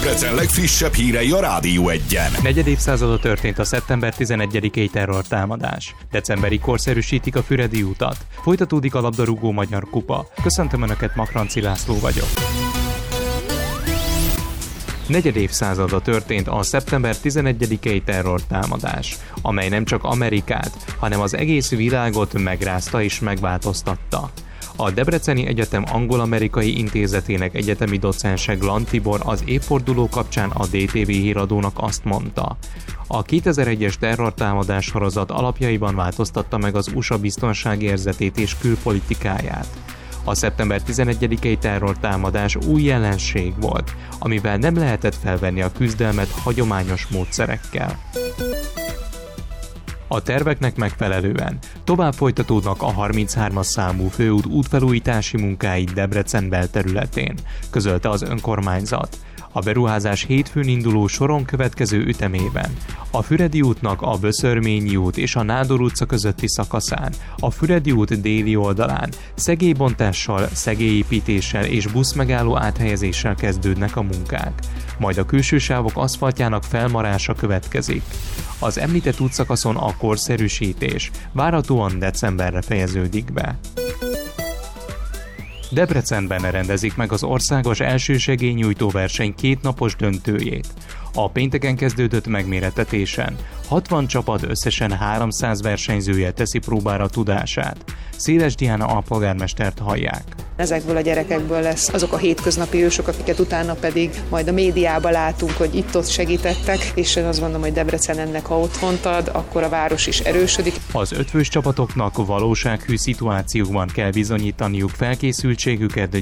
Debrecen legfrissebb hírei a Rádió Egyen. Negyed évszázada történt a szeptember 11-i terrortámadás. Decemberi korszerűsítik a Füredi utat. Folytatódik a labdarúgó magyar kupa. Köszöntöm Önöket, Makranci László vagyok. Negyed évszázada történt a szeptember 11-i terrortámadás, amely nem csak Amerikát, hanem az egész világot megrázta és megváltoztatta. A Debreceni Egyetem Angol-Amerikai Intézetének egyetemi docense Glant Tibor az évforduló kapcsán a DTV híradónak azt mondta: a 2001-es terrortámadás sorozat alapjaiban változtatta meg az USA biztonságérzetét és külpolitikáját. A szeptember 11-i terrortámadás új jelenség volt, amivel nem lehetett felvenni a küzdelmet hagyományos módszerekkel. A terveknek megfelelően tovább folytatódnak a 33-as számú főút útfelújítási munkái Debrecen belterületén, közölte az önkormányzat. A beruházás hétfőn induló soron következő ütemében a Füredi útnak a Böszörményi út és a Nádor utca közötti szakaszán, a Füredi út déli oldalán szegélybontással, szegélyépítéssel és buszmegálló áthelyezéssel kezdődnek a munkák, majd a külső sávok aszfaltjának felmarása következik. Az említett útszakaszon a korszerűsítés várhatóan decemberre fejeződik be. Debrecenben rendezik meg az országos elsősegélynyújtó verseny 2 napos döntőjét. A pénteken kezdődött megmérettetésen 60 csapat összesen 300 versenyzője teszi próbára tudását. Széles Diana alpolgármestert hallják. Ezekből a gyerekekből lesz azok a hétköznapi ősök, akiket utána pedig majd a médiában látunk, hogy itt-ott segítettek, és én azt gondolom, hogy Debrecen ennek, ha otthont ad, akkor a város is erősödik. Az ötvös csapatoknak valósághű szituációkban kell bizonyítaniuk felkészültségüket,